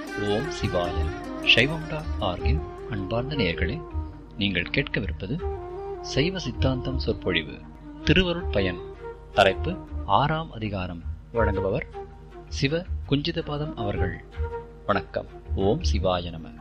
ஓம் சிவாய சைவம்.org-இன் அன்பார்ந்த நேயர்களே, நீங்கள் கேட்கவிருப்பது சைவ சித்தாந்தம் சொற்பொழிவு திருவருட் பயன். தலைப்பு ஆறாம் அதிகாரம். வழங்குபவர் சிவ குஞ்சிதபாதம் அவர்கள். வணக்கம். ஓம் சிவாய நம.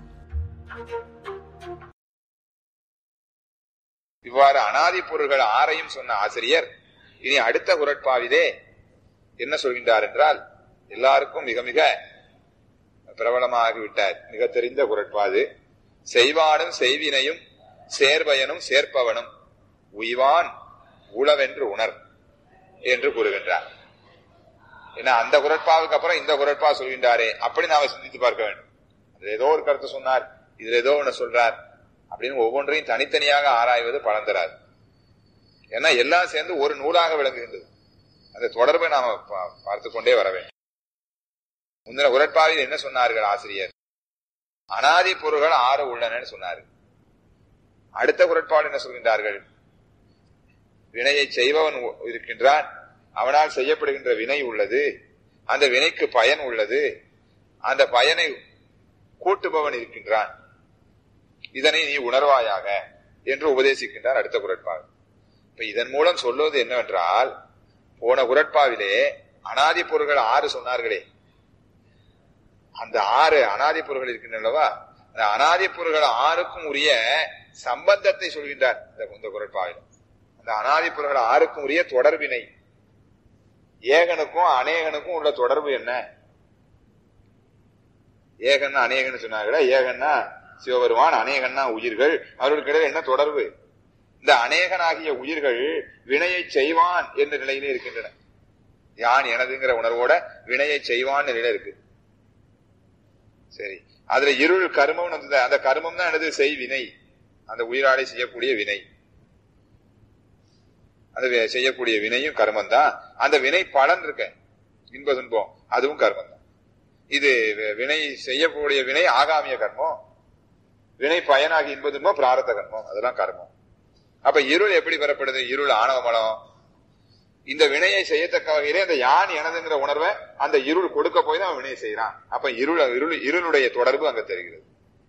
இவ்வாறு அனாதி பொருள்கள் ஆறையும் சொன்ன ஆசிரியர் இனி அடுத்த குறட்பாவிலே என்ன சொல்கின்றார் என்றால், எல்லாருக்கும் மிக மிக பிரபலமாகிவிட்டார், மிக தெரிந்த குறட்பாது. செய்வானும் செய்வினையும் சேர்பயனும் சேர்ப்பவனும் உய்வான் உளவென்று உணர் என்று கூறுகின்றார். ஏன்னா அந்த குறட்பாவுக்கு அப்புறம் இந்த குறட்பா சொல்கின்றாரே, அப்படி நாம சிந்தித்து பார்க்க வேண்டும். அதுல ஏதோ ஒரு கருத்து சொன்னார், இதுல ஏதோ ஒண்ணு சொல்றார் அப்படின்னு ஒவ்வொன்றையும் தனித்தனியாக ஆராய்வது பலன் தராது. ஏன்னா எல்லாம் சேர்ந்து ஒரு நூலாக விளங்குகின்றது. அந்த தொடர்பை நாம பார்த்து கொண்டே வர வேண்டும். முந்தின குறட்பாவில் என்ன சொன்னார்கள் ஆசிரியர்? அனாதி பொருள்கள் ஆறு உள்ளன சொன்னார்கள். அடுத்த குறட்பாவில் என்ன சொல்கின்றார்கள்? வினையை செய்பவன் இருக்கின்றான், அவனால் செய்யப்படுகின்ற வினை உள்ளது, அந்த வினைக்கு பயன் உள்ளது, அந்த பயனை கூட்டுபவன் இருக்கின்றான், இதனை நீ உணர்வாயாக என்று உபதேசிக்கின்றார் அடுத்த குறட்பாவில். இப்ப இதன் மூலம் சொல்வது என்னவென்றால், போன குறட்பாவிலே அனாதி பொருள்கள் ஆறு சொன்னார்களே, அந்த ஆறு அனாதி பொருள்கள் இருக்கின்றனவா, அந்த அனாதி பொருள்கள் ஆறுக்கும் உரிய சம்பந்தத்தை சொல்கின்றார் இந்த குறட்பாவில். அந்த அனாதி பொருள்கள் ஆறுக்கும் உரிய தொடர்பினை, ஏகனுக்கும் அநேகனுக்கும் உள்ள தொடர்பு என்ன? ஏகன்னா அநேகன்னு சொன்னார்களா? ஏகன்னா சிவபெருமான், அநேகன்னா உயிர்கள். அவர்களுக்கு இடையில என்ன தொடர்பு? இந்த அநேகனாகிய உயிர்கள் வினையை செய்வான் என்ற நிலையிலே இருக்கின்றன. யான் எனதுங்கிற உணர்வோட வினையை செய்வான் நிலையில இருக்கு. சரி, அதுல இருள் கர்மம், அந்த கர்மம் தான் எனது செய்வினை, அந்த உயிராடை செய்யக்கூடிய வினை. அந்த செய்யக்கூடிய வினையும் கர்மம் தான். அந்த வினை பலன் இருக்க இன்ப துன்பம், அதுவும் கர்மம் தான். இது வினை செய்யக்கூடிய வினை ஆகாமிய கர்மம், வினை பயனாகி இன்ப துன்பம் பிராரத்த கர்மம், அதெல்லாம் கர்மம். அப்ப இருள் எப்படி பெறப்படுது? இருள் ஆணவ மலம். இந்த வினையை செய்யத்தக்க வகையிலே அந்த யான் எனதுங்கிற உணர்வை அந்த இருள் கொடுக்க போய் தான் வினையை செய்யறான். அப்ப இருளுடைய தொடர்பு அங்க தெரிகிறது.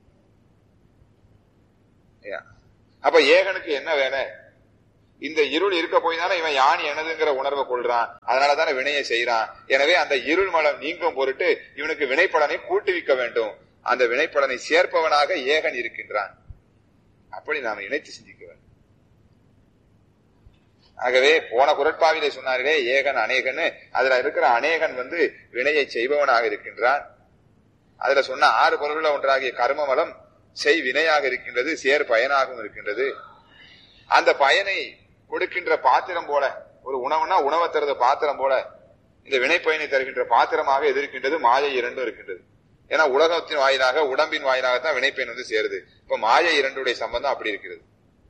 அப்ப ஏகனுக்கு என்ன வேலை? இந்த இருள் இருக்க போய் தானே இவன் யான் எனதுங்கிற உணர்வை கொள்றான், அதனாலதானே வினையை செய்யறான். எனவே அந்த இருள் மலம் நீங்கும் பொருட்டு இவனுக்கு வினைப்பலனை கூட்டுவிக்க வேண்டும். அந்த வினைப்பலனை சேர்ப்பவனாக ஏகன் இருக்கின்றான். அப்படி நாம் இணைத்து சிந்திக்க வேண்டும். ஆகவே போன குறட்பாவிலே சொன்னார்களே ஏகன் அநேகன், அதுல இருக்கிற அநேகன் வினையை செய்பவனாக இருக்கின்றான். அதுல சொன்ன ஆறு பொருள்கள் ஒன்றாகிய கர்மமலம் செய் வினையாக இருக்கின்றது, சேர் பயனாகவும் இருக்கின்றது. அந்த பயனை கொடுக்கின்ற பாத்திரம் போல, ஒரு உணவுனா உணவை தருத பாத்திரம் போல இந்த வினை பயனை தருகின்ற பாத்திரமாக எது இருக்கின்றது? மாயை இரண்டும் இருக்கின்றது. ஏன்னா உலகத்தின் வாயிலாக, உடம்பின் வாயிலாகத்தான் வினைப்பயன் சேருது. இப்ப மாயை இரண்டுடைய சம்பந்தம் அப்படி இருக்கிறது.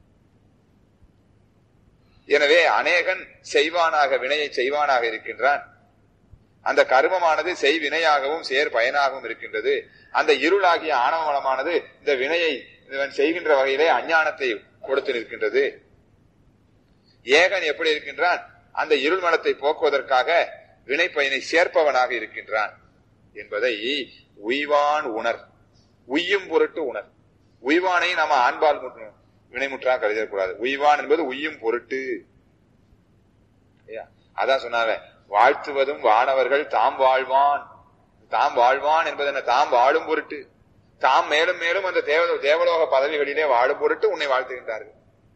எனவே அநேகன் செய்வானாக, வினையை செய்வானாக இருக்கின்றான். அந்த கர்மமானது செய் வினையாகவும் சேர் பயனாகவும் இருக்கின்றது. அந்த இருளாகிய ஆணவ மலமானது இந்த வினையை செய்கின்ற வகையிலே அஞ்ஞானத்தை கொடுத்து நிற்கின்றது. ஏகன் எப்படி இருக்கின்றான்? அந்த இருள் மலத்தை போக்குவதற்காக வினை பயனை சேர்ப்பவனாக இருக்கின்றான் என்பதை உய்வான் உணர், உய்யும் பொருட்டு உணர். உய்வானை நாம ஆண்பால் வினைமுற்றா கருதக்கூடாது. உய்வான் என்பது உய்யும் பொருட்டு. அதான் சொன்னாங்க, வாழ்த்துவதும் வானவர்கள் தாம் வாழ்வான். தாம் வாழ்வான் என்பது என்ன? தாம் வாழும் பொருட்டு, தாம் மேலும் மேலும் அந்த தேவலோக பதவிகளிலே வாழும் பொருட்டு உன்னை வாழ்த்துகின்றார்கள்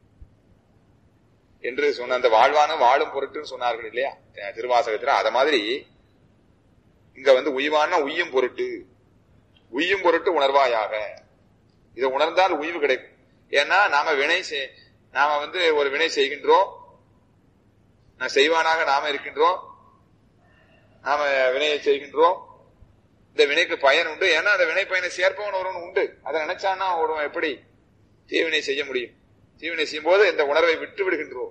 என்று சொன்ன அந்த வாழ்வானும் வாழும் பொருட்டுன்னு சொன்னார்கள் இல்லையா திருவாசகத்துல. அத மாதிரி இங்க உய்வான்னா உய்யும் பொருட்டு, உய்யும் பொருட்டு உணர்வாயாக. இதை உணர்ந்தால் உய்வு கிடைக்கும். ஏன்னா நாம ஒரு வினை செய்கின்றோம், செய்வானாக நாம இருக்கின்றோம், நாம வினையை செய்கின்றோம். இந்த வினைக்கு பயன் உண்டு. ஏன்னா அந்த வினை பயனை சேர்ப்பவன் ஒருவன் உண்டு. அதை நினைச்சான்னா ஒருவன் எப்படி தீவினை செய்ய முடியும்? தீவினை செய்யும் போது இந்த உணர்வை விட்டு விடுகின்றோம்,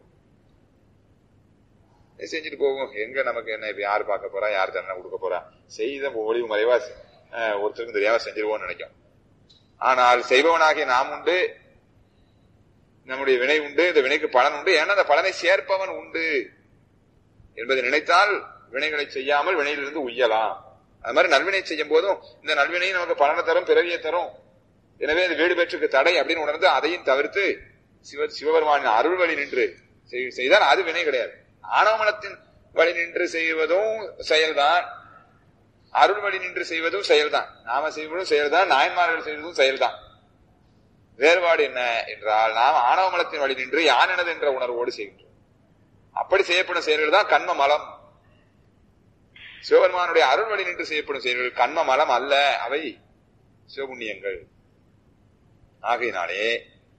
செஞ்சுட்டு போகும். எங்க நமக்கு என்ன, இப்ப யாரு பார்க்க போறா, யார் தண்டனை கொடுக்க போறா, செய்த ஒளிவு மறைவா ஒருத்தருக்கும் தெரியாம செஞ்சிருவோம்னு நினைக்கும். ஆனால் செய்பவனாகிய நாம் உண்டு, நம்முடைய வினை உண்டு, இந்த வினைக்கு பலன் உண்டு. ஏன்னா அந்த பலனை சேர்ப்பவன் உண்டு என்பதை நினைத்தால் வினைகளை செய்யாமல் வினையிலிருந்து உய்யலாம். அது மாதிரி நல்வினை செய்யும் போதும் இந்த நல்வினை நமக்கு பலனை தரும், பிறவியை தரும். எனவே அது வீடு பெற்றுக்கு தடை அப்படின்னு உணர்ந்து அதையும் தவிர்த்து சிவபெருமானின் அருள் வழி நின்று செய்தால் அது வினை கிடையாது. ஆணவமலத்தின் வழி நின்று செய்வதும் செயல்தான், அருள் வழி நின்று செய்வதும் செயல்தான். நாம செய்வதும் செயல்தான், நாயன்மார்கள் செய்வதும் செயல்தான். வேறுபாடு என்ன என்றால், நாம் ஆணவமலத்தின் வழி நின்று யானது என்ற உணர்வோடு செய்கின்றோம். அப்படி செய்யப்படும் செயல்கள் தான் கண்ம மலம். சிவபெருமானுடைய அருள் வழி நின்று செய்யப்படும் செயல்கள் கண்ம மலம் அல்ல, அவை சிவபுண்ணியங்கள். ஆகையினாலே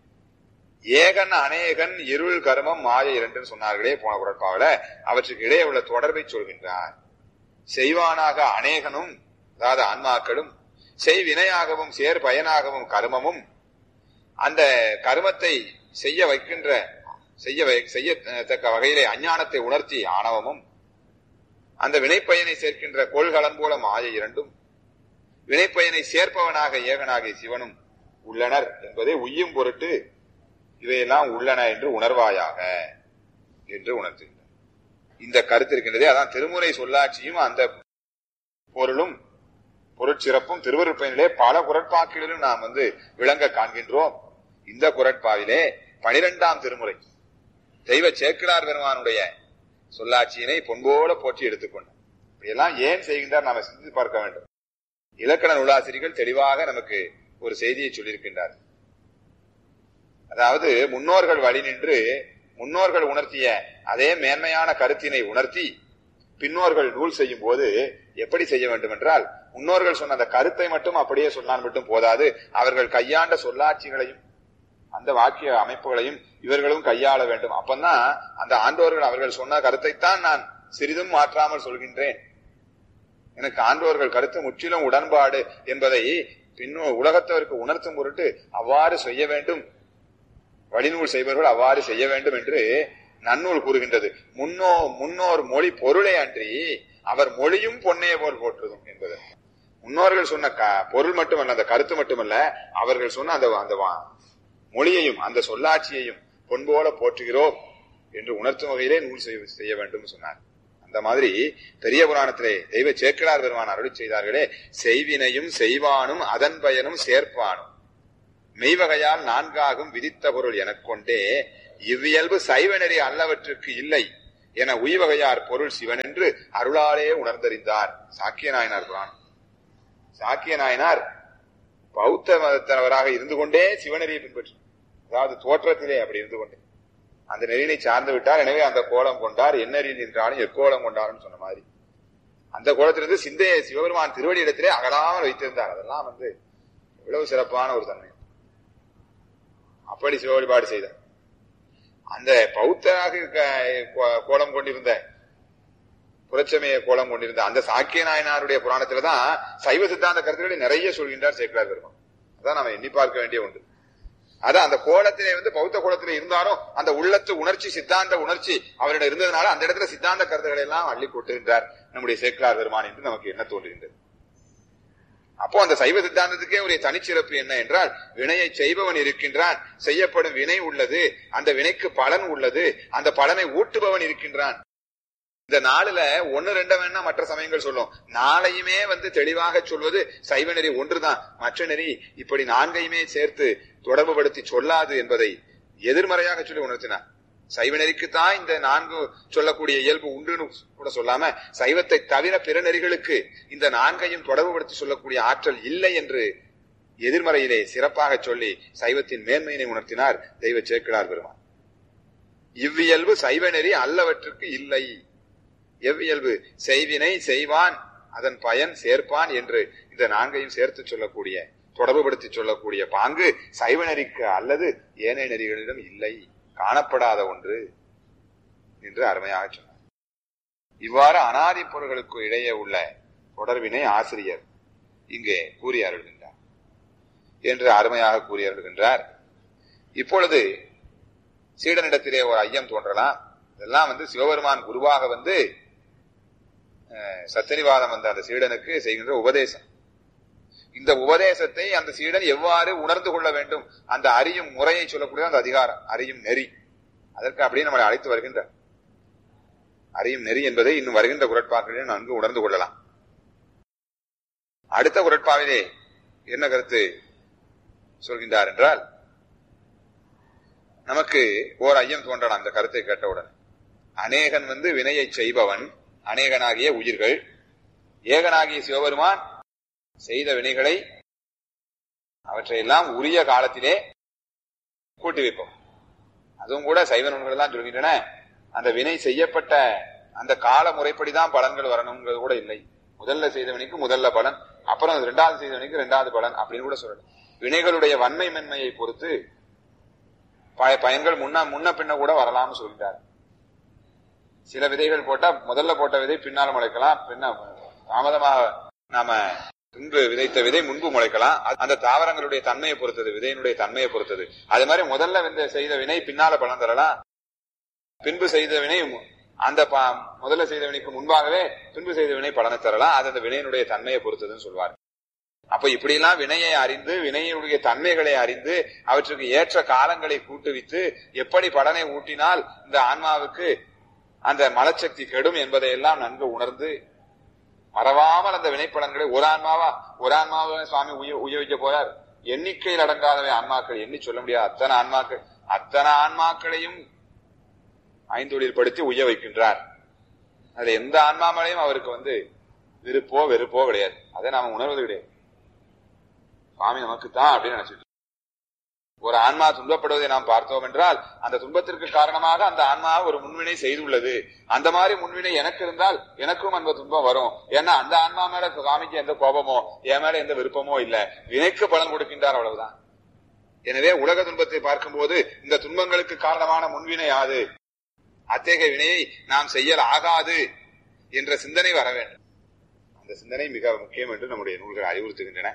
ஏகன் அநேகன் இருள் கர்மம் மாய இரண்டு சொன்னார்களே போன குறட்பாவில, அவற்றுக்கு இடையே உள்ள தொடர்பை சொல்கின்றார். செய்வானாக அநேகனும், அதாவது ஆன்மாக்களும், செய்வினையாகவும் சேர் பயனாகவும் கர்மமும், அந்த கர்மத்தை செய்ய வைக்கின்ற செய்யத்தக்க வகையிலே அஞ்ஞானத்தை உணர்த்தி ஆணவமும், அந்த வினைப்பயனை சேர்க்கின்ற கோள்களன் போல மாய இரண்டும், வினைப்பயனை சேர்ப்பவனாக ஏகனாகிய சிவனும் உள்ளனர் என்பதை உய்யும் பொருட்டு இவையெல்லாம் உள்ளன என்று உணர்வாயாக என்று உணர்த்துகின்றனர். இந்த கருத்து இருக்கின்றதே, அதான் திருமுறை சொல்லாட்சியும் அந்த பொருளும் பொருட்சிறப்பும் திருவருட்பயனிலே பல குறட்பாக்களிலும் நாம் விளங்க காண்கின்றோம். இந்த குறட்பாவிலே 12ஆம் திருமுறை தெய்வ சேக்கிழார் பெருமானுடைய சொல்லாட்சியினை பொன்போல போற்றி எடுத்துக்கொண்டார். இப்படியெல்லாம் ஏன் செய்கின்றார் நாம சிந்தித்து பார்க்க வேண்டும். இலக்கண நூலாசிரியர்கள் தெளிவாக நமக்கு ஒரு செய்தியை சொல்லியிருக்கின்றார். அதாவது முன்னோர்கள் வழி நின்று முன்னோர்கள் உணர்த்திய அதே மேன்மையான கருத்தினை உணர்த்தி பின்னோர்கள் நூல் செய்யும் போது எப்படி செய்ய வேண்டும் என்றால், முன்னோர்கள் சொன்ன அந்த கருத்தை மட்டும் அப்படியே சொன்னால் மட்டும் போதாது, அவர்கள் கையாண்ட சொல்லாட்சிகளையும் அந்த வாக்கிய அமைப்புகளையும் இவர்களும் கையாள வேண்டும். அப்பந்தான் அந்த ஆண்டோர்கள் அவர்கள் சொன்ன கருத்தைத்தான் நான் சிறிதும் மாற்றாமல் சொல்கின்றேன், எனக்கு ஆண்டோர்கள் கருத்து முற்றிலும் உடன்பாடு என்பதை உலகத்தவருக்கு உணர்த்தும் பொருட்டு அவ்வாறு செய்ய வேண்டும், வழிநூல் செய்பவர்கள் அவ்வாறு செய்ய வேண்டும் என்று நன்னூல் கூறுகின்றது. முன்னோர் மொழி பொருளே அன்றி அவர் மொழியும் பொன்னே போல் போற்றுதும் என்பது. முன்னோர்கள் சொன்ன பொருள் மட்டுமல்ல, அந்த கருத்து மட்டுமல்ல, அவர்கள் சொன்ன அந்த மொழியையும் அந்த சொல்லாட்சியையும் பொன்போல போற்றுகிறோம் என்று உணர்த்தும் வகையிலே நூல் செய்ய வேண்டும் சொன்னார். அந்த மாதிரி பெரிய புராணத்திலே தெய்வ சேக்கிழார் பெருமான் அருளி செய்தார்களே, செய்வினையும் செய்வானும் அதன் பயனும் சேர்ப்பானும் மெய்வகையால் நான்காகும் விதித்த பொருள் எனக் கொண்டே இவ்வியல்பு சைவநெறி அல்லவற்றுக்கு இல்லை என உய்வகையார் பொருள் சிவன் என்று அருளாலே உணர்ந்தறிந்தார். சாக்கிய நாயனார் புராணம். சாக்கிய நாயனார் பௌத்த மதத்தவராக இருந்து கொண்டே சிவநெறியை பின்பற்றி, அதாவது தோற்றத்திலே அப்படி இருந்து கொண்டே அந்த நெறியினை சார்ந்து விட்டார். எனவே அந்த கோலம் கொண்டார், எந்நெறியில் நின்றாலும் எக்கோலம் கொண்டார்னு சொன்ன மாதிரி அந்த கோலத்திலிருந்து சிந்தையை சிவபெருமான் திருவடி இடத்திலே அகலாமல் வைத்திருந்தார். அதெல்லாம் எவ்வளவு சிறப்பான ஒரு தன்மை. அப்படி சிவ வழிபாடு செய்தார். அந்த பௌத்தராக கோலம் கொண்டிருந்த, புரட்சமய கோலம் கொண்டிருந்த அந்த சாக்கிய நாயனாருடைய புராணத்தில்தான் சைவ சித்தாந்த கருத்துக்களை நிறைய சொல்கின்றார் சேக்கிழார் பெருமான். அதான் நாம எண்ணி பார்க்க வேண்டிய ஒன்று. அதான் அந்த கோலத்திலே பௌத்த கோலத்திலே இருந்தாலும் அந்த உள்ளத்து உணர்ச்சி, சித்தாந்த உணர்ச்சி அவரிடம் இருந்ததுனால அந்த இடத்துல சித்தாந்த கருத்துக்களை எல்லாம் அள்ளி கொட்டுகின்றார் நம்முடைய சேக்கிழார் பெருமான் என்று நமக்கு என்ன தோன்றுகின்றது. அப்போ அந்த சைவ சித்தாந்தத்துக்கே ஒரு தனிச்சிறப்பு என்ன என்றால், வினையை செய்பவன் இருக்கின்றான், செய்யப்படும் வினை உள்ளது, அந்த வினைக்கு பலன் உள்ளது, அந்த பலனை ஊட்டுபவன் இருக்கின்றான். இந்த நாளுல 1-2 வேணா மற்ற சமயங்கள் சொல்லும், நாளையுமே தெளிவாக சொல்வது சைவ நெறி ஒன்றுதான், மற்ற நெறி இப்படி 4ஐயுமே சேர்த்து தொடர்பு படுத்தி சொல்லாது என்பதை எதிர்மறையாக சொல்லி உணர்த்தினார். சைவ நெறிக்குத்தான் இந்த 4 சொல்லக்கூடிய இயல்பு உண்டுன்னு கூட சொல்லாம, சைவத்தை தவிர பிற நெறிகளுக்கு இந்த 4ஐயும் தொடர்புபடுத்தி சொல்லக்கூடிய ஆற்றல் இல்லை என்று எதிர்மறையிலே சிறப்பாக சொல்லி சைவத்தின் மேன்மையினை உணர்த்தினார் தெய்வ சேக்கிழார் பெருமான். இவ்வியல்பு சைவ நெறி அல்லவற்றுக்கு இல்லை. எவ்வியல்பு? செய்வினை செய்வான் அதன் பயன் சேர்ப்பான் என்று இந்த 4ஐயும் சேர்த்து சொல்லக்கூடிய, தொடர்புபடுத்தி சொல்லக்கூடிய பாங்கு சைவ நெறிக்கு அல்லது ஏனைய நெறிகளிடம் இல்லை, காணப்படாத ஒன்று என்று அருமையாக சொன்னார். இவ்வாறு அனாதி பொருள்களுக்கு இடையே உள்ள தொடர்பினை ஆசிரியர் இங்கே கூறி அருள்கின்றார் என்று அருமையாக கூறி அருள்கின்றார். இப்பொழுது சீடனிடத்திலே ஒரு ஐயம் தோன்றலாம். இதெல்லாம் சிவபெருமான் குருவாக சத்தியனிவாதம் அந்த சீடனுக்கு செய்கின்ற உபதேசம். இந்த உபதேசத்தை அந்த சீடன் எவ்வாறு உணர்ந்து கொள்ள வேண்டும், அந்த அறியும் முறையை சொல்லக்கூடிய அந்த அதிகாரம், அறியும் நெறி, அதற்கு அப்படியே நம்மளை அழைத்து வருகின்ற அறியும் நெறி என்பதை இன்னும் வருகின்ற குறட்பாக்களில் நன்கு உணர்ந்து கொள்ளலாம். அடுத்த குறட்பாவிலே என்ன கருத்து சொல்கின்றார் என்றால், நமக்கு ஓர் ஐயம் தோன்றலாம் இந்த கருத்தை கேட்டவுடன். அநேகன் வினையை செய்பவன், அநேகனாகிய உயிர்கள், ஏகனாகிய சிவபெருமான் செய்த வினைகளை அவற்றையெல்லாம் உரிய காலத்திலே கூட்டி வைப்போம். அதுவும் கூட சைவ நூல்கள் தான் சொல்கின்றன, அந்த வினை செய்யப்பட்ட அந்த கால முறைப்படிதான் பலன்கள் வரணுங்கிறது கூட இல்லை. முதல்ல செய்தவனுக்கு முதல்ல பலன், அப்புறம் இரண்டாவது செய்தவனுக்கு இரண்டாவது பலன் அப்படின்னு கூட சொல்லணும். வினைகளுடைய வன்மை மென்மையை பொறுத்து பயன்கள் முன்ன பின்ன கூட வரலாம்னு சொல்லிட்டார். சில விதைகள் போட்டா முதல்ல போட்ட விதை பின்னால முளைக்கலாம், பின்ன தாமதமாக நாம முன்பு விதைத்த விதை முன்பு முளைக்கலாம். அந்த தாவரங்களுடைய தன்மையை பொறுத்தது, விதையினுடைய தன்மையை பொறுத்தது. அது மாதிரி முதல்ல செய்த வினை பின்னால பலன் தரலாம், பின்பு செய்த வினை அந்த முதல்ல செய்த வினைக்கு முன்பாகவே பின்பு செய்த வினை பலனை தரலாம். அது அந்த வினையினுடைய தன்மையை பொறுத்ததுன்னு சொல்வார். அப்ப இப்படியெல்லாம் வினையை அறிந்து, வினையினுடைய தன்மைகளை அறிந்து, அவற்றுக்கு ஏற்ற காலங்களை கூட்டுவித்து எப்படி பலனை ஊட்டினால் இந்த ஆன்மாவுக்கு அந்த மலச்சக்தி கெடும் என்பதையெல்லாம் நன்கு உணர்ந்து மறவாமல் அந்த வினைப்பலன்களை ஒரு ஆன்மாவை சுவாமி உபயோகிக்க போறார். எண்ணிக்கையில் அடங்காதவை ஆன்மாக்கள், எண்ணி சொல்ல முடியாது அத்தனை ஆன்மாக்களையும் ஐந்தொழில் படுத்தி உய்ய வைக்கின்றார். அதுல எந்த ஆன்மா மேலையும் அவருக்கு விருப்போ வெறுப்போ கிடையாது. அதை நாம உணர்வது கிடையாது. சுவாமி நமக்குத்தான் அப்படின்னு நினைச்சிட்டு ஒரு ஆன்மா துன்பப்படுவதை நாம் பார்த்தோம் என்றால் அந்த துன்பத்திற்கு காரணமாக அந்த ஆன்மா ஒரு முன்வினை செய்துள்ளது. அந்த மாதிரி முன்வினை எனக்கு இருந்தால் எனக்கும் அந்த துன்பம் வரும். ஏன்னா அந்த ஆன்மா மேல சுவாமிக்கு எந்த கோபமோ என் மேல எந்த விருப்பமோ இல்ல, வினைக்கு பலன் கொடுக்கின்றார், அவ்வளவுதான். எனவே உலக துன்பத்தை பார்க்கும் போது இந்த துன்பங்களுக்கு காரணமான முன்வினை யாது, அத்தகைய வினையை நாம் செய்யல் ஆகாது என்ற சிந்தனை வர வேண்டும். அந்த சிந்தனை மிக முக்கியம் என்று நம்முடைய நூல்கள் அறிவுறுத்துகின்றன.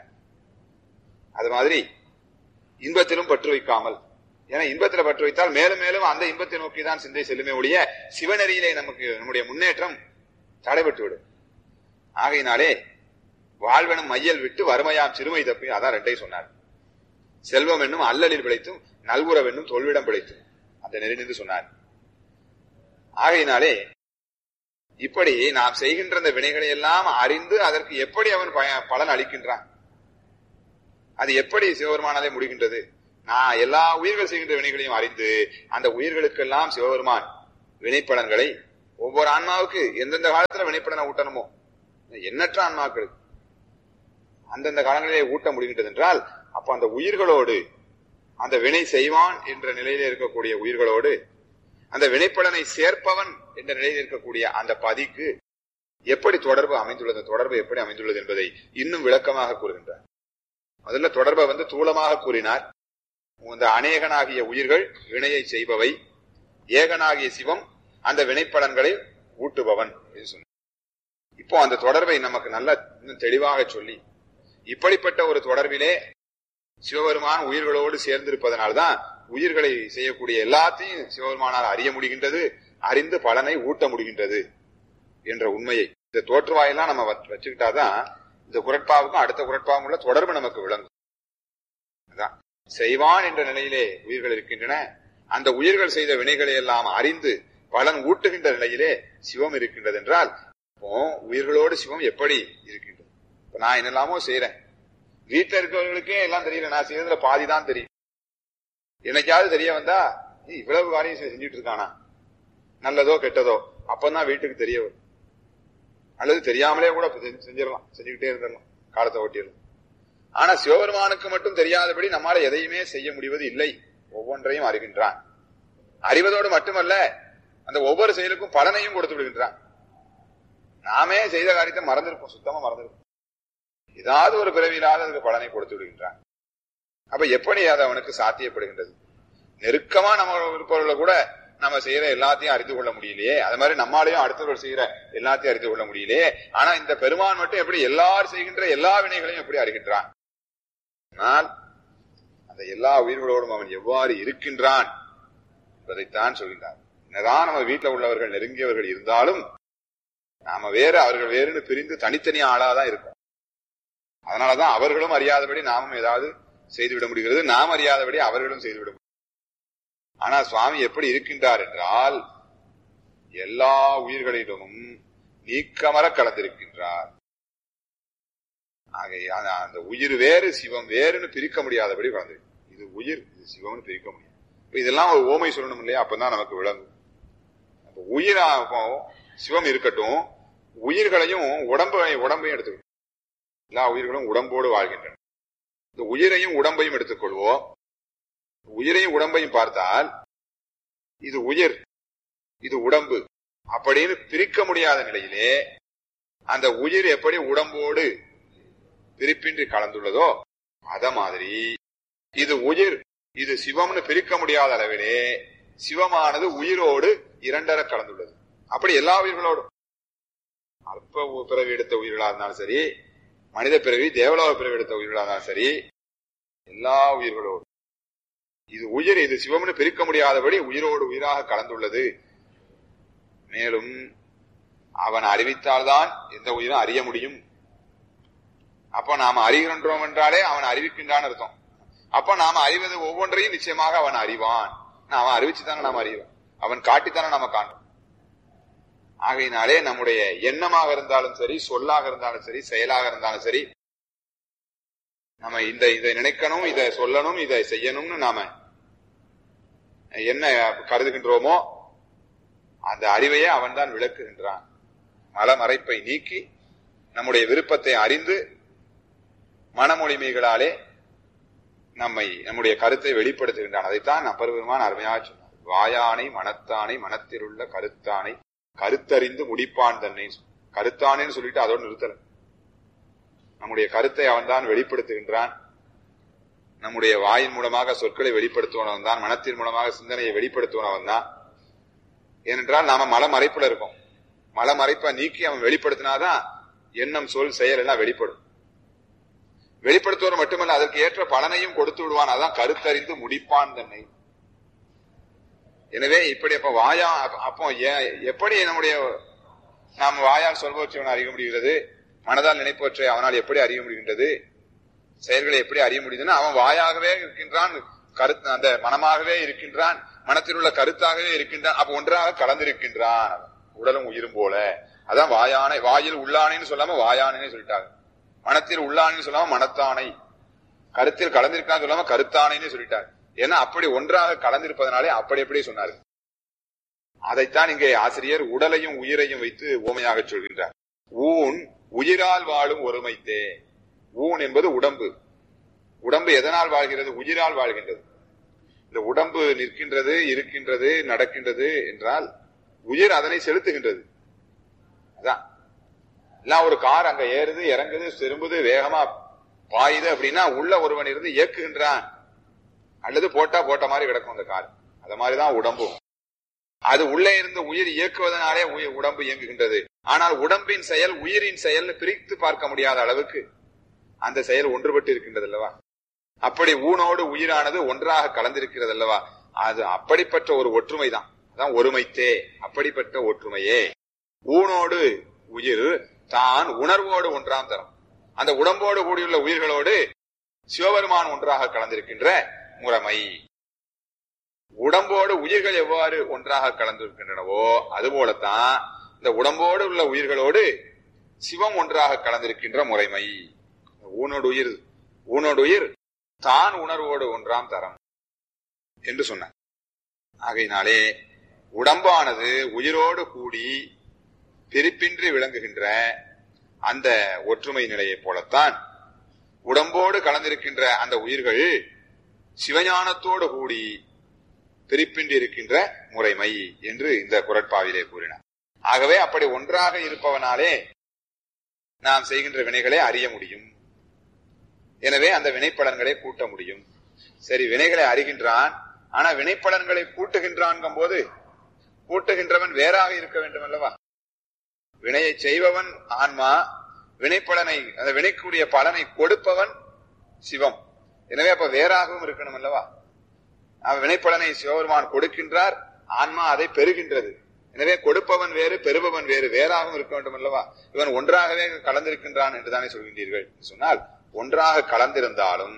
அது மாதிரி இன்பத்திலும் பற்று வைக்காமல், ஏன்னா இன்பத்தில் பற்று வைத்தால் மேலும் மேலும் அந்த இன்பத்தை நோக்கி தான் சிந்தை செல்லுமே ஒழிய சிவநெறியிலே நம்முடைய முன்னேற்றம் தடைபட்டுவிடும். ஆகையினாலே வாழ்வெனும் மையல் விட்டு வறுமையாம் சிறுமை தப்பி, அதான் ரெண்டை சொன்னார். செல்வம் என்னும் அல்லலில் பிழைத்தும் நல்குறவு என்னும் தொல்விடம் பிழைத்தும் அந்த நெறி நின்று சொன்னார். ஆகையினாலே இப்படி நாம் செய்கின்ற இந்த வினைகளை எல்லாம் அறிந்து அதற்கு எப்படி அவன் பலன் அளிக்கின்றான், அது எப்படி சிவபெருமானாலே முடிகின்றது. நான் எல்லா உயிர்கள் செய்கின்ற வினைகளையும் அறிந்து அந்த உயிர்களுக்கெல்லாம் சிவபெருமான் வினைப்பலன்களை ஒவ்வொரு ஆன்மாவுக்கு எந்தெந்த காலத்துல வினைப்பலனை ஊட்டணுமோ, எண்ணற்ற ஆன்மாக்களுக்கு அந்தந்த காலங்களிலே ஊட்ட முடிகின்றது என்றால், அப்ப அந்த உயிர்களோடு, அந்த வினை செய்வான் என்ற நிலையில இருக்கக்கூடிய உயிர்களோடு அந்த வினைப்பலனை சேர்ப்பவன் என்ற நிலையில் இருக்கக்கூடிய அந்த பதிக்கு எப்படி தொடர்பு அமைந்துள்ளது, தொடர்பு எப்படி அமைந்துள்ளது என்பதை இன்னும் விளக்கமாக கூறுகின்றார். முதல்ல தொடர்பை தூளமாக கூறினார். இந்த அநேகனாகிய உயிர்கள் வினையை செய்பவை, ஏகனாகிய சிவம் அந்த வினைப்பலன்களை ஊட்டுபவன் என்று சொன்னார். இப்போ அந்த தொடர்பை நமக்கு நல்ல இன்னும் தெளிவாக சொல்லி, இப்படிப்பட்ட ஒரு தொடர்பிலே சிவபெருமான் உயிர்களோடு சேர்ந்திருப்பதனால்தான் உயிர்களை செய்யக்கூடிய எல்லாத்தையும் சிவபெருமானால் அறிய முடிகின்றது, அறிந்து பலனை ஊட்ட முடிகின்றது என்ற உண்மையை, இந்த தோற்றுவாயெல்லாம் நம்ம வச்சுக்கிட்டாதான் இந்த குறட்பாவுக்கும் அடுத்த குறட்பாவும் உள்ள தொடர்பு நமக்கு விளங்கும். அதான் செய்வான் என்ற நிலையிலே உயிர்கள் இருக்கின்றன. அந்த உயிர்கள் செய்த வினைகளை எல்லாம் அறிந்து பலன் ஊட்டுகின்ற நிலையிலே சிவம் இருக்கின்றது என்றால், இப்போ உயிர்களோடு சிவம் எப்படி இருக்கின்றது? இப்ப நான் என்னெல்லாமோ செய்யறேன், வீட்டுல இருக்கிறவர்களுக்கே எல்லாம் தெரியல, நான் செய்யறதுல பாதிதான் தெரியும். என்னைக்காவது தெரிய வந்தா இவ்வளவு காரியம் செஞ்சுட்டு இருக்கானா, நல்லதோ கெட்டதோ, அப்பதான் வீட்டுக்கு தெரிய வரும். அல்லது தெரியாமலே கூட செஞ்சிடலாம், செஞ்சுக்கிட்டே இருந்துடலாம், காலத்தை ஓட்டிடலாம். ஆனா சிவபெருமானுக்கு மட்டும் தெரியாதபடி நம்மால எதையுமே செய்ய முடிவது இல்லை. ஒவ்வொன்றையும் அறிகின்றான். அறிவதோடு மட்டுமல்ல, அந்த ஒவ்வொரு செயலுக்கும் பலனையும் கொடுத்து விடுகின்றான். நாமே செய்த காரியத்தை மறந்திருப்போம், சுத்தமா மறந்திருப்போம். ஏதாவது ஒரு பிறவியிலாத அதுக்கு பலனை கொடுத்து விடுகின்றான். அப்ப எப்படி அது அவனுக்கு சாத்தியப்படுகின்றது? நெருக்கமா நம்ம இருப்பவர்களை கூட நம்ம செய்யற எல்லாத்தையும் அறிந்து கொள்ள முடியலையே, அது மாதிரி நம்மாலையும் அடுத்தவர்கள் செய்யற எல்லாத்தையும் அறிந்து கொள்ள முடியலையே. ஆனா இந்த பெருமான் மட்டும் எப்படி எல்லாரும் செய்கின்ற எல்லா வினைகளையும் எப்படி அறிகின்றான்? ஆனால் அந்த எல்லா உயிர்களோடும் அவன் எவ்வாறு இருக்கின்றான் என்பதைத்தான் சொல்கின்றான். என்னதான் நம்ம வீட்டுல உள்ளவர்கள் நெருங்கியவர்கள் இருந்தாலும் நாம வேறு அவர்கள் வேறுன்னு பிரிந்து தனித்தனி ஆளாதான் இருக்கும். அதனாலதான் அவர்களும் அறியாதபடி நாமும் ஏதாவது செய்துவிட முடிகிறது, நாம் அறியாதபடி அவர்களும் செய்துவிட முடியும். ஆனா சுவாமி எப்படி இருக்கின்றார் என்றால், எல்லா உயிர்களிடமும் நீக்கமர கலந்திருக்கின்றார். ஆகையால் அந்த உயிர் வேறு சிவம் வேறுன்னு பிரிக்க முடியாதபடி கலந்து, இது உயிர் இது சிவம்னு பிரிக்க முடியும். இதெல்லாம் ஒரு ஓமை சொல்லணும் இல்லையா? அப்பதான் நமக்கு விளங்கும். உயிரா சிவம் இருக்கட்டும், உயிர்களையும் உடம்பையும் எடுத்துக்கணும். எல்லா உயிர்களும் உடம்போடு வாழ்கின்றன. இந்த உயிரையும் உடம்பையும் எடுத்துக்கொள்வோம். உயிரையும் உடம்பையும் பார்த்தால் இது உயிர் இது உடம்பு அப்படின்னு பிரிக்க முடியாத நிலையிலே அந்த உயிர் எப்படி உடம்போடு பிரிப்பின்றி கலந்துள்ளதோ அத மாதிரி இது உயிர் இது சிவம்னு பிரிக்க முடியாத அளவிலே சிவமானது உயிரோடு இரண்டர கலந்துள்ளது. அப்படி எல்லா உயிர்களோடும், அல்ப பிறவி எடுத்த உயிர்களா இருந்தாலும் சரி, மனித பிறவி தேவலோக பிறவி எடுத்த உயிர்களா இருந்தாலும் சரி, எல்லா உயிர்களோடும் இது உயிர் இது சிவம்னு பிரிக்க முடியாதபடி உயிரோடு உயிராக கலந்துள்ளது. மேலும் அவன் அறிவித்தால்தான் எந்த உயிரும் அறிய முடியும். அப்ப நாம அறிகின்றோம் என்றாலே அவன் அறிவிக்கின்றான் அர்த்தம். அப்ப நாம அறிவது ஒவ்வொன்றையும் நிச்சயமாக அவன் அறிவான். அவன் அறிவிச்சுதானே நாம அறிவோம், அவன் காட்டித்தானே நாம காண்போம். ஆகையினாலே நம்முடைய எண்ணமாக இருந்தாலும் சரி, சொல்லாக இருந்தாலும் சரி, செயலாக இருந்தாலும் சரி, நம்ம இதை நினைக்கணும், இதை சொல்லணும், இதை செய்யணும்னு நாம என்ன கருதுகின்றோமோ அந்த அறிவையே அவன் தான் விளக்குகின்றான். மலமறைப்பை நீக்கி நம்முடைய விருப்பத்தை அறிந்து மனமொழிமைகளாலே நம்முடைய கருத்தை வெளிப்படுத்துகின்றான். அதைத்தான் அப்பெருமான் அருமையாக சொன்னார். வாயானை மனத்தானை மனத்திலுள்ள கருத்தானை கருத்தறிந்து முடிப்பான் தன்னை. கருத்தானேன்னு சொல்லிட்டு அதோடு நிறுத்தல. நம்முடைய கருத்தை அவன் தான் வெளிப்படுத்துகின்றான். நம்முடைய வாயின் மூலமாக சொற்களை வெளிப்படுத்துவனவன் தான், மனத்தின் மூலமாக சிந்தனையை வெளிப்படுத்துவனவன் தான். ஏனென்றால் நாம மலமறைப்புல இருக்கோம். மலமறைப்பை நீக்கி அவன் வெளிப்படுத்தினாதான் எண்ணம் சொல் செயல் எல்லாம் வெளிப்படும். வெளிப்படுத்துவது மட்டுமல்ல, அதற்கு ஏற்ற பலனையும் கொடுத்து விடுவான். அதான் கருத்தறிந்து முடிப்பான் தன்னை. எனவே இப்படி அப்போ எப்படி நம்முடைய நாம் வாயால் சொல்பவற்றை அறிய முடிகிறது, மனதால் நினைப்பவற்றை அவனால் எப்படி அறிய முடிகின்றது, செயல்களை எப்படி அறிய முடியுதுன்னா அவன் வாயாகவே இருக்கின்றான், கருத்து அந்த மனமாகவே இருக்கின்றான், மனத்தில் உள்ள கருத்தாகவே இருக்கின்றான். அப்ப ஒன்றாக கலந்திருக்கின்றான், உடலும் உயிரும் போல. அதான் வாயானை, வாயில் உள்ளானைன்னு சொல்லாம வாயானே சொல்லிட்டாங்க. மனத்தில் உள்ளானைன்னு சொல்லாம மனத்தானை, கருத்தில் கலந்திருக்கான்னு சொல்லாம கருத்தானைன்னு சொல்லிட்டாங்க. ஏன்னா அப்படி ஒன்றாக கலந்திருப்பதனாலே அப்படி எப்படி சொன்னாரு. அதைத்தான் இங்கே ஆசிரியர் உடலையும் உயிரையும் வைத்து ஓமையாக சொல்கின்றார். ஊன் உயிரால் வாழும் ஒருமைத்தே. ஊன் என்பது உடம்பு. உடம்பு எதனால் வாழ்கிறது? உயிரால் வாழ்கின்றது. இந்த உடம்பு நிற்கின்றது, இருக்கின்றது, நடக்கின்றது என்றால் உயிர் அதனை செலுத்துகின்றது. அதான் எல்லாம் ஒரு கார் அங்க ஏறுது, இறங்குது, திரும்புது, வேகமா பாயுது அப்படின்னா உள்ள ஒருவன் இருந்து இயக்குகின்றான். அல்லது போட்ட மாதிரி கிடக்கும் அந்த கார். அத மாதிரிதான் உடம்பும். அது உள்ளே இருந்து உயிர் இயக்குவதனாலே உடம்பு இயங்குகின்றது. ஆனால் உடம்பின் செயல் உயிரின் செயல் பிரித்து பார்க்க முடியாத அளவுக்கு அந்த செயல் ஒன்றுபட்டு இருக்கின்றது அல்லவா? அப்படி ஊனோடு உயிரானது ஒன்றாக கலந்திருக்கிறது அல்லவா? அது அப்படிப்பட்ட ஒரு ஒற்றுமை தான். அதான் ஒருமைத்தே. அப்படிப்பட்ட ஒற்றுமையே ஊனோடு உயிர் தான் உணர்வோடு ஒன்றாம் தரம். அந்த உடம்போடு கூடியுள்ள உயிர்களோடு சிவபெருமான் ஒன்றாக கலந்திருக்கின்ற முறைமை. உடம்போடு உயிர்கள் எவ்வாறு ஒன்றாக கலந்திருக்கின்றனவோ அதுபோலத்தான் இந்த உடம்போடு உள்ள உயிர்களோடு சிவம் ஒன்றாக கலந்திருக்கின்ற முறைமை. ஊனோடு உயிர் தான் உணர்வோடு ஒன்றாம் தரம் என்று சொன்னார். ஆகையினாலே உடம்பானது உயிரோடு கூடி பிரிப்பின்றி விளங்குகின்ற அந்த ஒற்றுமை நிலையை போலத்தான் உடம்போடு கலந்திருக்கின்ற அந்த உயிர்கள் சிவஞானத்தோடு கூடி பிரிப்பின்றி இருக்கின்ற முறைமை என்று இந்த குறட்பாவிலே கூறினார். ஆகவே அப்படி ஒன்றாக இருப்பவனாலே நாம் செய்கின்ற வினைகளை அறிய முடியும். எனவே அந்த வினைப்பலன்களை கூட்ட முடியும். சரி, வினைகளை அறிகின்றான், ஆனா வினைப்பலன்களை கூட்டுகின்றான் போது கூட்டுகின்றவன் வேறாக இருக்க வேண்டும் அல்லவா? வினையை செய்பவன் ஆன்மா, வினைப்பலனை அந்த வினைக்குரிய பலனை கொடுப்பவன் சிவம். எனவே அப்ப வேறாகவும் இருக்கணும் அல்லவா? வினைப்பலனை சிவபெருமான் கொடுக்கின்றார், ஆன்மா அதை பெறுகின்றது. எனவே கொடுப்பவன் வேறு, பெறுபவன் வேறு, வேறாகவும் இருக்க வேண்டும் அல்லவா? இவன் ஒன்றாகவே கலந்திருக்கின்றான் என்றுதானே சொல்கின்றீர்கள். சொன்னால் ஒன்றாக கலந்திருந்தாலும்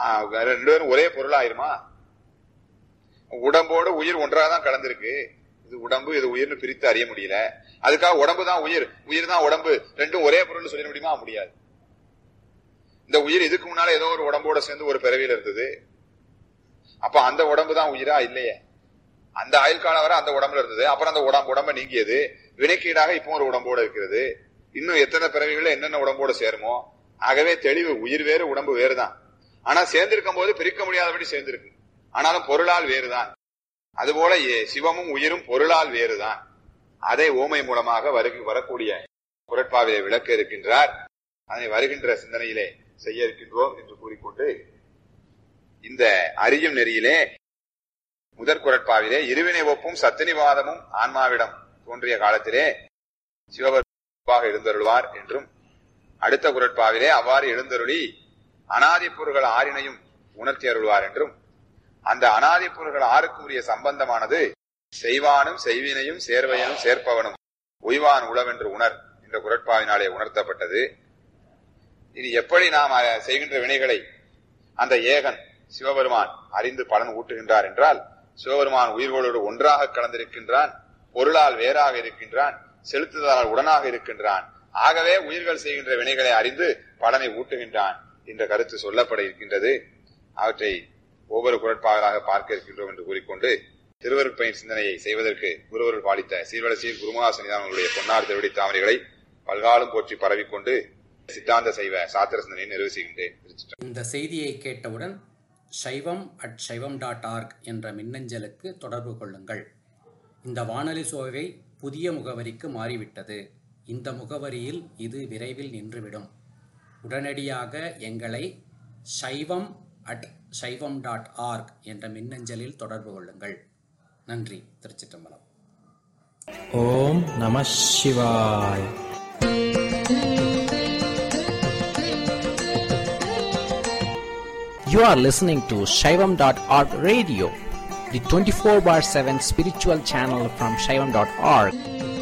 ரெண்டு பேரும் ஒரே பொருளாயிருமா? உடம்போடு உயிர் ஒன்றாக தான் கலந்திருக்கு. இது உடம்பு இது உயிர்னு பிரித்து அறிய முடியல. அதுக்காக உடம்பு தான் உயிர், உயிர் தான் உடம்பு, ரெண்டும் ஒரே பொருள் சொல்லிட முடியுமா? முடியாது. இந்த உயிர் இதுக்கு முன்னால ஏதோ ஒரு உடம்போட சேர்ந்து ஒரு பிறவியில இருந்தது. அப்ப அந்த உடம்பு தான் உயிரா? இல்லையே. அந்த ஆயுள் காலம் வரை அந்த உடம்புல இருந்தது. அப்புறம் அந்த உடம்ப நீங்கியது. வினைக்கீடாக இப்போ ஒரு உடம்போட இருக்கிறது. இன்னும் எத்தனை பிறவிகள் என்னென்ன உடம்போட சேருமோ. ஆகவே தெளிவு, உயிர் வேறு உடம்பு வேறுதான். ஆனா சேர்ந்திருக்கும் போது பிரிக்க முடியாதபடி சேர்ந்திருக்கு. ஆனாலும் பொருளால் வேறுதான். அதுபோல சிவமும் உயிரும் பொருளால் வேறுதான். அதை ஓமை மூலமாக வரக்கூடிய குறட்பாவிலே விளக்க இருக்கின்றார். அதனை வருகின்ற சிந்தனையிலே செய்ய இருக்கின்றோம் என்று கூறிக்கொண்டு, இந்த அறியும் நெறியிலே முதற் குறட்பாவிலே இருவினை ஒப்பும் சத்தினிவாதமும் ஆன்மாவிடம் தோன்றிய காலத்திலே சிவபெருமாக எழுந்தருள்வார் என்றும், அடுத்த குறட்பாவிலே அவ்வாறு எழுந்தருளி அனாதி பொருள்கள் ஆறினையும் உணர்த்தி அருள்வார் என்றும், அந்த அனாதி பொருள்கள் ஆறுக்கு உரிய சம்பந்தமானது செய்வானும் செய்வினையும் சேர்வையனும் சேர்ப்பவனும் உய்வான் உளவென்று உணர் என்ற குறட்பாவினாலே உணர்த்தப்பட்டது. இனி எப்படி நாம் செய்கின்ற வினைகளை அந்த ஏகன் சிவபெருமான் அறிந்து பலன் ஊட்டுகின்றார் என்றால், சிவபெருமான் உயிர்களோடு ஒன்றாக கலந்திருக்கின்றான், பொருளால் வேறாக இருக்கின்றான், செலுத்துதலால் உடனாக இருக்கின்றான். ஆகவே உயிர்கள் செய்கின்ற வினைகளை அறிந்து பலனை ஊட்டுகின்றான் என்ற கருத்து சொல்லப்பட இருக்கின்றது. அவற்றை ஒவ்வொரு குறட்பாகளாக பார்க்க இருக்கின்றோம் என்று கூறிக்கொண்டு, திருவருட்பயன் சிந்தனையை செய்வதற்கு குருவருள் பாலித்த சீர்வலசீர் குருமகா சன்னிதானங்களுடைய பொன்னார் திருவடி தாமரைகளை பல்காலும் போற்றி பரவிக்கொண்டு சித்தாந்த சைவ சாத்திர சிந்தனையை நிறைவு செய்கின்றேன். இந்த செய்தியை கேட்டவுடன் shaivam@shaivam.org என்ற மின்னஞ்சலுக்கு தொடர்பு கொள்ளுங்கள். இந்த வானொலி சோவை புதிய முகவரிக்கு மாறிவிட்டது. இந்த முகவரியில் இது விரைவில் நின்றுவிடும். உடனடியாக எங்களை shaivam@shaivam.org என்ற மின்னஞ்சலில் தொடர்பு கொள்ளுங்கள். நன்றி. திருச்சிற்றம்பலம். ஓம் நம சிவாய். You are listening to Shaivam.org radio, the 24/7 spiritual channel from Shaivam.org.